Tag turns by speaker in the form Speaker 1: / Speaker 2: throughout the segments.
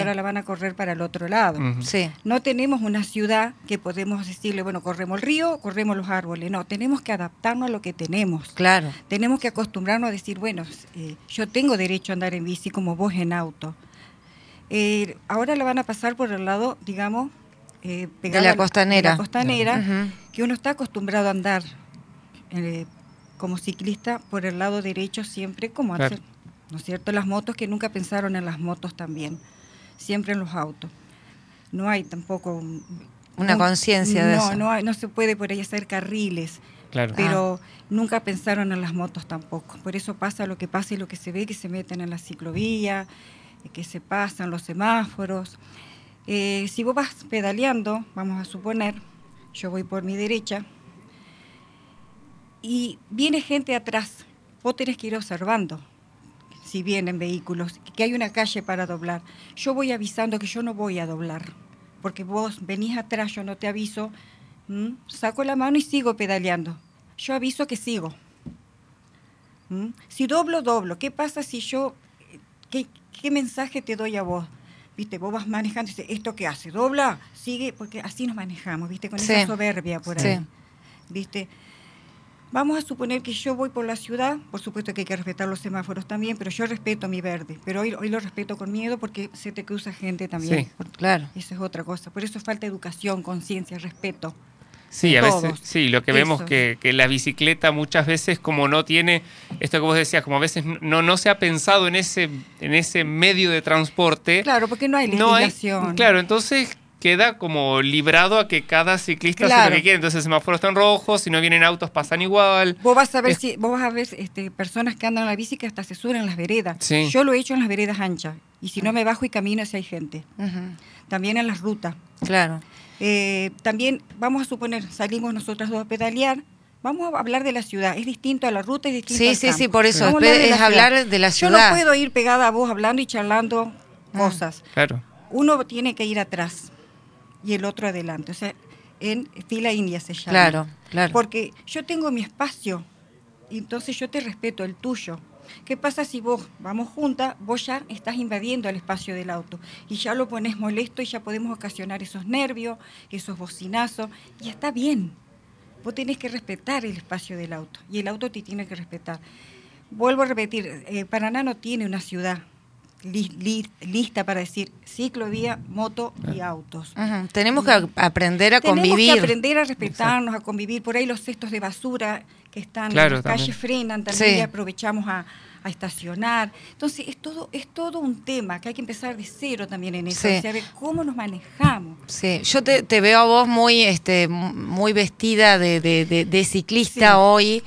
Speaker 1: ahora la van a correr para el otro lado.
Speaker 2: Sí.
Speaker 1: No tenemos una ciudad que podemos decirle, bueno, corremos el río, corremos los árboles. No, tenemos que adaptarnos a lo que tenemos.
Speaker 2: Claro.
Speaker 1: Tenemos que acostumbrarnos a decir, bueno, yo tengo derecho a andar en bici como vos en auto. Ahora la van a pasar por el lado, digamos,
Speaker 2: de la costanera.
Speaker 1: De la costanera, que uno está acostumbrado a andar como ciclista por el lado derecho siempre, como hacer, ¿no es cierto? Las motos, que nunca pensaron en las motos también, siempre en los autos. No hay tampoco
Speaker 2: una conciencia de eso.
Speaker 1: No se puede por ahí hacer carriles, pero nunca pensaron en las motos tampoco. Por eso pasa lo que pasa y lo que se ve, que se meten en la ciclovía, que se pasan los semáforos. Si vos vas pedaleando, vamos a suponer, yo voy por mi derecha, y viene gente atrás, vos tenés que ir observando si vienen vehículos, que hay una calle para doblar. Yo voy avisando que yo no voy a doblar, porque vos venís atrás, yo no te aviso, saco la mano y sigo pedaleando. Yo aviso que sigo. Si doblo. ¿Qué pasa si yo, qué mensaje te doy a vos? ¿Viste? Vos vas manejando y dices, ¿esto qué hace? ¿Dobla? Sigue, porque así nos manejamos, ¿viste? Con esa soberbia por ahí. ¿Viste? Vamos a suponer que yo voy por la ciudad, por supuesto que hay que respetar los semáforos también, pero yo respeto mi verde, pero hoy lo respeto con miedo porque se te cruza gente también.
Speaker 2: Sí, claro.
Speaker 1: Esa es otra cosa. Por eso falta educación, conciencia, respeto.
Speaker 3: Sí, a veces, sí, lo que vemos que la bicicleta muchas veces, como no tiene, esto que vos decías, como a veces no se ha pensado en ese medio de transporte.
Speaker 1: Claro, porque no hay legislación.
Speaker 3: Claro, entonces queda como librado a que cada ciclista hace lo que quiere. Entonces el semáforo está en rojo, si no vienen autos pasan igual.
Speaker 1: Vos vas a ver personas que andan en la bici que hasta se suben en las veredas.
Speaker 3: Sí.
Speaker 1: Yo lo he hecho en las veredas anchas. Y si no me bajo y camino si hay gente. También en las rutas.
Speaker 2: Claro.
Speaker 1: También vamos a suponer, salimos nosotras dos a pedalear. Vamos a hablar de la ciudad. Es distinto a la ruta, es distinto al campo.
Speaker 2: Sí, por eso. Es hablar de la ciudad.
Speaker 1: Yo no puedo ir pegada a vos hablando y charlando cosas.
Speaker 3: Claro.
Speaker 1: Uno tiene que ir atrás y el otro adelante, o sea, en fila india se llama.
Speaker 2: Claro.
Speaker 1: Porque yo tengo mi espacio, y entonces yo te respeto el tuyo. ¿Qué pasa si vos vamos juntas, vos ya estás invadiendo el espacio del auto y ya lo pones molesto y ya podemos ocasionar esos nervios, esos bocinazos, y está bien. Vos tenés que respetar el espacio del auto y el auto te tiene que respetar. Vuelvo a repetir, Paraná no tiene una ciudad lista para decir ciclovía, moto y autos.
Speaker 2: Tenemos que aprender a convivir.
Speaker 1: Tenemos que aprender a respetarnos, a convivir. Por ahí los cestos de basura que están en las calles frenan, también y aprovechamos a estacionar. Entonces es todo un tema que hay que empezar de cero también en eso, o sea, ver cómo nos manejamos.
Speaker 2: Sí, yo te veo a vos muy muy vestida de ciclista hoy.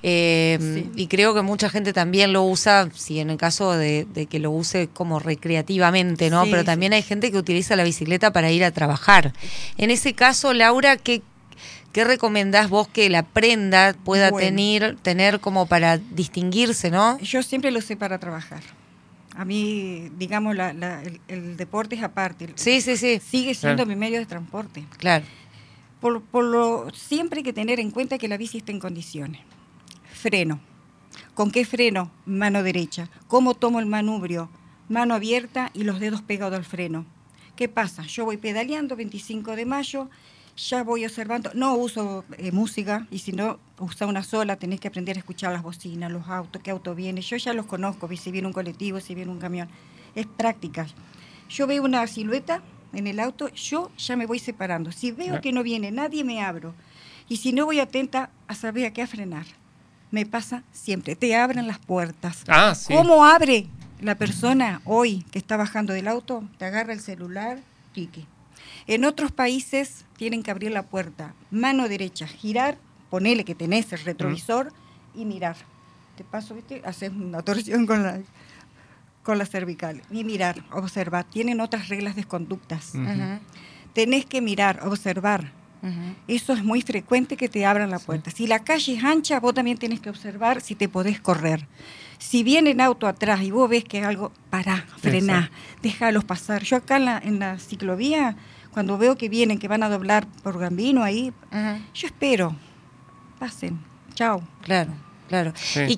Speaker 2: Y creo que mucha gente también lo usa, si en el caso de que lo use como recreativamente, ¿no? Pero también hay gente que utiliza la bicicleta para ir a trabajar. En ese caso, Laura, ¿qué recomendás vos que la prenda pueda tener como para distinguirse, no?
Speaker 1: Yo siempre lo usé para trabajar. A mí, digamos, el deporte es aparte.
Speaker 2: Sí.
Speaker 1: Sigue siendo mi medio de transporte.
Speaker 2: Claro.
Speaker 1: Siempre hay que tener en cuenta que la bici está en condiciones. Freno. ¿Con qué freno? Mano derecha. ¿Cómo tomo el manubrio? Mano abierta y los dedos pegados al freno. ¿Qué pasa? Yo voy pedaleando 25 de mayo, ya voy observando, no uso música, y si no usa una sola, tenés que aprender a escuchar las bocinas, los autos, qué auto viene. Yo ya los conozco, si viene un colectivo, si viene un camión. Es práctica. Yo veo una silueta en el auto, yo ya me voy separando. Si veo que no viene nadie, me abro. Y si no, voy atenta a saber a qué frenar. Me pasa siempre, te abren las puertas.
Speaker 3: Sí.
Speaker 1: ¿Cómo abre la persona hoy que está bajando del auto? Te agarra el celular, tique. En otros países tienen que abrir la puerta, mano derecha, girar, ponele que tenés el retrovisor y mirar. Te paso, ¿viste? Haces una torsión con la cervical. Y mirar, observar. Tienen otras reglas de conductas. Tenés que mirar, observar. Eso es muy frecuente que te abran la puerta. Si la calle es ancha, vos también tenés que observar si te podés correr. Si viene el auto atrás y vos ves que es algo, pará, frená, déjalos pasar. Yo acá en la ciclovía, cuando veo que vienen, que van a doblar por Gambino ahí, yo espero, pasen, chao.
Speaker 2: Claro. Sí. ¿Y quiénes son, para vos, digo, como ciclista, por ahí, los que más te llaman la atención? ¿Quiénes son los que más te llaman la atención?
Speaker 1: Bueno, yo siempre digo, yo soy ciclista, pero yo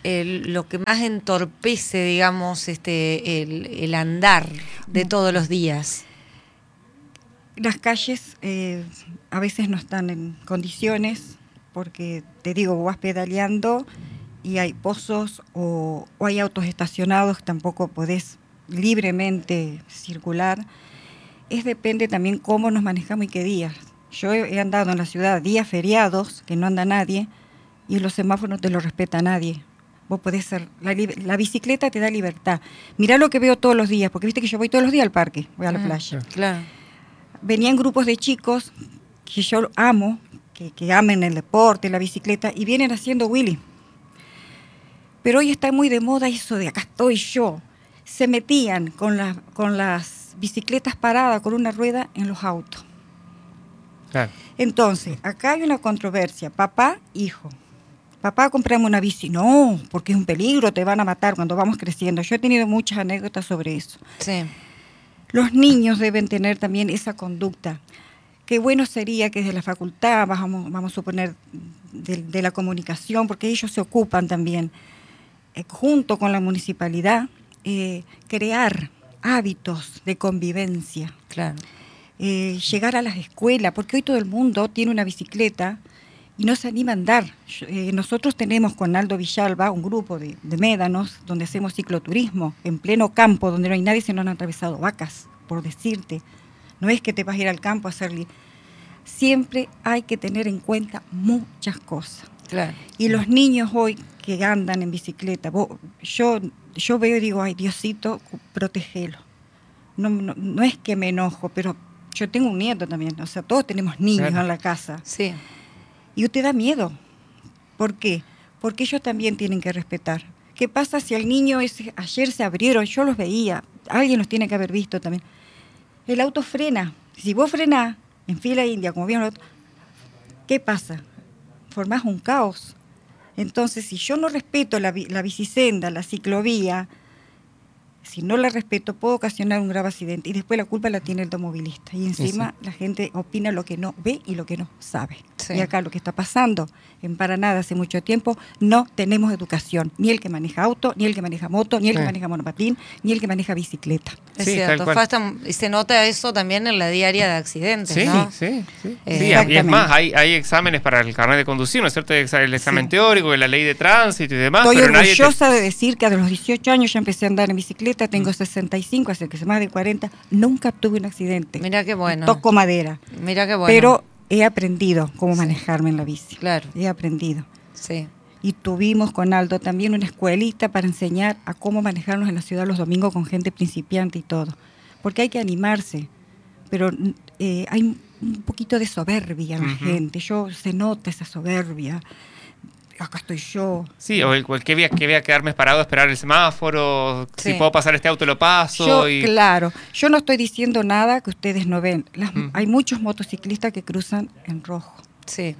Speaker 2: lo que más entorpece, digamos, el andar de todos los días?
Speaker 1: Las calles a veces no están en condiciones, porque te digo, vas pedaleando y hay pozos o hay autos estacionados, tampoco podés libremente circular. Depende también cómo nos manejamos y qué días. Yo he andado en la ciudad días feriados, que no anda nadie, y los semáforos no te lo respeta nadie. Vos podés ser, la bicicleta te da libertad. Mirá lo que veo todos los días, porque viste que yo voy todos los días al parque, voy a la playa.
Speaker 2: Claro.
Speaker 1: Venían grupos de chicos que yo amo, que amen el deporte, la bicicleta, y vienen haciendo Willy. Pero hoy está muy de moda eso de acá estoy yo. Se metían con las bicicletas paradas con una rueda en los autos.
Speaker 3: Claro.
Speaker 1: Entonces, acá hay una controversia, papá, hijo. Papá, compramos una bici. No, porque es un peligro, te van a matar cuando vamos creciendo. Yo he tenido muchas anécdotas sobre eso.
Speaker 2: Sí.
Speaker 1: Los niños deben tener también esa conducta. Qué bueno sería que desde la facultad, vamos a suponer, de la comunicación, porque ellos se ocupan también, junto con la municipalidad, crear hábitos de convivencia.
Speaker 2: Claro.
Speaker 1: Llegar a las escuelas, porque hoy todo el mundo tiene una bicicleta y no se anima a andar. Nosotros tenemos con Aldo Villalba un grupo de médanos donde hacemos cicloturismo en pleno campo, donde no hay nadie, se nos han atravesado vacas, por decirte. No es que te vas a ir al campo a hacerle. Siempre hay que tener en cuenta muchas cosas.
Speaker 2: Claro.
Speaker 1: Y los niños hoy que andan en bicicleta, yo veo y digo, ay, Diosito, protégelo. No es que me enojo, pero yo tengo un nieto también, o sea, todos tenemos niños en la casa.
Speaker 2: Sí.
Speaker 1: Y usted da miedo. ¿Por qué? Porque ellos también tienen que respetar. ¿Qué pasa si el niño ayer se abrieron, yo los veía, alguien los tiene que haber visto también? El auto frena. Si vos frenás en fila india, como vieron los otros, ¿qué pasa? Formás un caos. Entonces, si yo no respeto la bicisenda, la ciclovía, si no la respeto, puedo ocasionar un grave accidente y después la culpa la tiene el automovilista. Y encima la gente opina lo que no ve y lo que no sabe. Sí. Y acá lo que está pasando en Paraná hace mucho tiempo, no tenemos educación. Ni el que maneja auto, ni el que maneja moto, ni el que maneja monopatín, ni el que maneja bicicleta.
Speaker 2: Es cierto. Se nota eso también en la diaria de accidentes, ¿no?
Speaker 3: Sí. Y es más, hay exámenes para el carnet de conducir, ¿no es cierto? El examen teórico, de la ley de tránsito y demás.
Speaker 1: Estoy orgullosa de decir que a los 18 años ya empecé a andar en bicicleta. Tengo 65, hace que más de 40, nunca tuve un accidente.
Speaker 2: Mira qué bueno.
Speaker 1: Toco madera.
Speaker 2: Mira qué bueno.
Speaker 1: Pero he aprendido cómo manejarme en la bici.
Speaker 2: Claro.
Speaker 1: He aprendido.
Speaker 2: Sí.
Speaker 1: Y tuvimos con Aldo también una escuelita para enseñar a cómo manejarnos en la ciudad los domingos con gente principiante y todo. Porque hay que animarse. Pero hay un poquito de soberbia en la gente. Se nota esa soberbia. Acá estoy yo.
Speaker 3: Sí, o que voy a quedarme parado a esperar el semáforo, si puedo pasar este auto lo paso.
Speaker 1: Claro, yo no estoy diciendo nada que ustedes no ven. Hay muchos motociclistas que cruzan en rojo.
Speaker 2: Sí.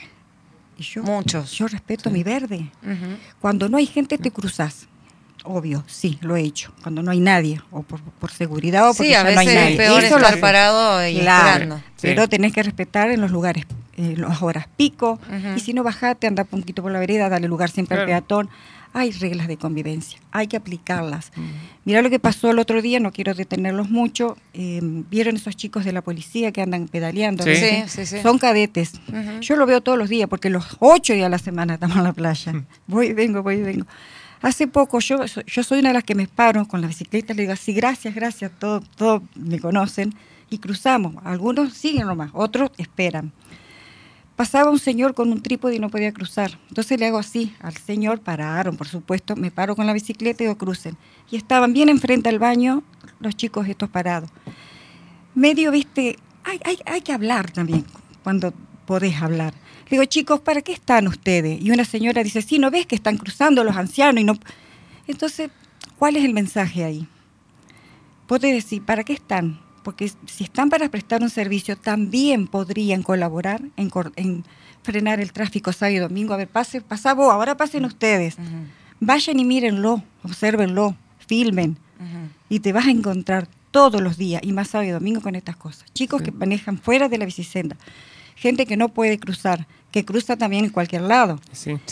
Speaker 1: Y
Speaker 2: muchos.
Speaker 1: Yo respeto mi verde. Cuando no hay gente te cruzas. Obvio, sí, lo he hecho. Cuando no hay nadie, o por seguridad o porque ya no hay nadie.
Speaker 2: Sí, a veces es peor estar parado y esperando.
Speaker 1: Pero tenés que respetar en los lugares, las horas pico, y si no bajate, anda un poquito por la vereda, dale lugar siempre al peatón. Hay reglas de convivencia, hay que aplicarlas. Mirá lo que pasó el otro día, no quiero detenerlos mucho, vieron esos chicos de la policía que andan pedaleando,
Speaker 2: sí.
Speaker 1: Son cadetes. Yo lo veo todos los días, porque los 8 días a la semana estamos en la playa. Voy y vengo. Hace poco, yo soy una de las que me paro con la bicicleta, le digo así, gracias, todos me conocen, y cruzamos. Algunos siguen nomás, otros esperan. Pasaba un señor con un trípode y no podía cruzar. Entonces le hago así al señor, pararon, por supuesto, me paro con la bicicleta y digo, crucen. Y estaban bien enfrente al baño los chicos estos parados. Medio, viste, hay que hablar también cuando podés hablar. Le digo, chicos, ¿para qué están ustedes? Y una señora dice, sí, ¿no ves que están cruzando los ancianos? Y no. Entonces, ¿cuál es el mensaje ahí? Podés decir, ¿para qué están? Porque si están para prestar un servicio, también podrían colaborar en frenar el tráfico sábado y domingo. A ver, pasá vos, ahora pasen ustedes. Vayan y mírenlo, obsérvenlo, filmen. Y te vas a encontrar todos los días, y más sábado y domingo, con estas cosas. Chicos que manejan fuera de la bicisenda. Gente que no puede cruzar, que cruza también en cualquier lado.
Speaker 3: Sí.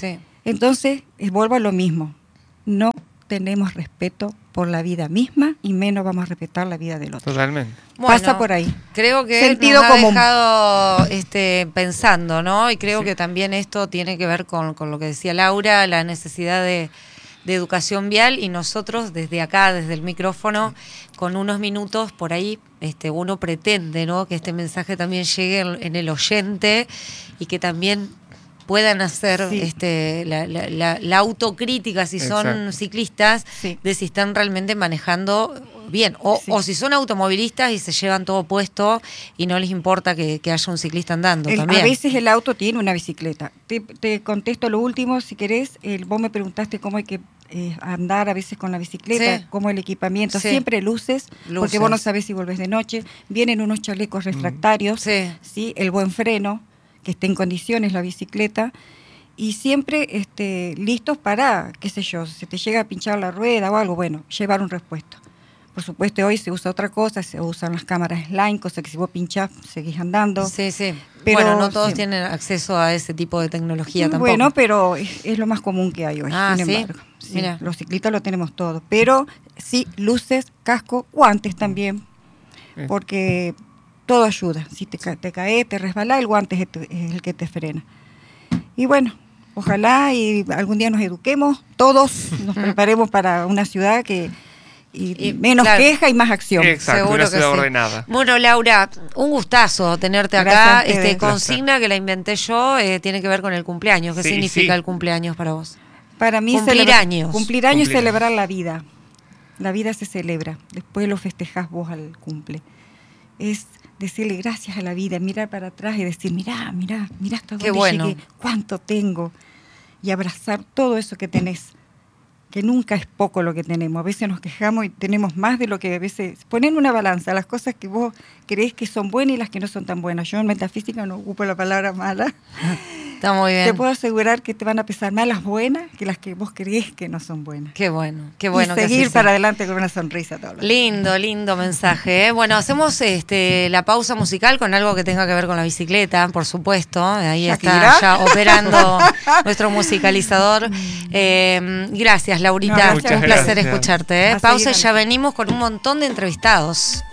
Speaker 1: Entonces, vuelvo a lo mismo. No tenemos respeto por la vida misma y menos vamos a respetar la vida del otro.
Speaker 3: Totalmente.
Speaker 2: Bueno,
Speaker 1: pasa por ahí.
Speaker 2: Creo que
Speaker 1: Sentido
Speaker 2: nos ha
Speaker 1: común.
Speaker 2: dejado pensando, ¿no? Y creo que también esto tiene que ver con lo que decía Laura, la necesidad de educación vial, y nosotros desde acá, desde el micrófono, con unos minutos por ahí, uno pretende, ¿no?, que este mensaje también llegue en el oyente y que también puedan hacer la autocrítica, si son
Speaker 3: Exacto.
Speaker 2: ciclistas, de si están realmente manejando bien, o si son automovilistas y se llevan todo puesto y no les importa que haya un ciclista andando también.
Speaker 1: A veces el auto tiene una bicicleta. Te contesto lo último, si querés. Vos me preguntaste cómo hay que andar a veces con la bicicleta, cómo el equipamiento. Siempre luces, porque vos no sabés si volvés de noche. Vienen unos chalecos refractarios, ¿sí? El buen freno, que esté en condiciones la bicicleta, y siempre listos para, qué sé yo, si te llega a pinchar la rueda o algo, bueno, llevar un repuesto. Por supuesto, hoy se usa otra cosa, se usan las cámaras Line, cosa que si vos pinchás, seguís andando.
Speaker 2: Sí.
Speaker 1: Pero,
Speaker 2: bueno, no todos tienen acceso a ese tipo de tecnología tampoco.
Speaker 1: Bueno, pero es lo más común que hay hoy, sin embargo. Sí, los ciclistas lo tenemos todo. Pero sí, luces, casco, guantes también, porque todo ayuda. Si te caes, te resbalás, el guante es el que te frena. Y bueno, ojalá y algún día nos eduquemos, todos nos preparemos para una ciudad y menos queja y más acción.
Speaker 3: Exacto,
Speaker 2: seguro
Speaker 3: una ciudad
Speaker 2: que
Speaker 3: ordenada.
Speaker 2: Bueno, Laura, un gustazo tenerte acá. Consigna que la inventé yo, tiene que ver con el cumpleaños. ¿Qué significa el cumpleaños para vos?
Speaker 1: Para mí cumplir años es celebrar la vida. La vida se celebra, después lo festejás vos al cumple. Es decirle gracias a la vida, mirar para atrás y decir, mirá hasta dónde llegué, cuánto tengo, y abrazar todo eso que tenés, que nunca es poco lo que tenemos. A veces nos quejamos y tenemos más de lo que a veces... Ponen una balanza, las cosas que vos creés que son buenas y las que no son tan buenas. Yo en metafísica no ocupo la palabra mala.
Speaker 2: Está muy bien.
Speaker 1: Te puedo asegurar que te van a pesar más las buenas que las que vos creés que no son buenas.
Speaker 2: Qué bueno.
Speaker 1: Y seguir para adelante con una sonrisa todos los días.
Speaker 2: Lindo mensaje. Bueno, hacemos la pausa musical con algo que tenga que ver con la bicicleta, por supuesto. Ahí está ya operando nuestro musicalizador. Gracias, Laurita.
Speaker 1: No,
Speaker 2: un placer escucharte. Pausa y ya venimos con un montón de entrevistados.